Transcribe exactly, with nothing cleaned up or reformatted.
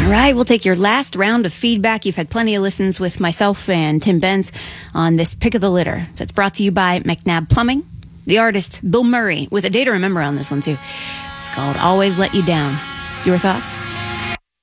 right, we'll take your last round of feedback. You've had plenty of listens with myself and Tim Benz on this pick of the litter. So it's brought to you by McNabb Plumbing. The artist, Bill Murray, with a day to remember on this one, too. It's called Always Let You Down. Your thoughts?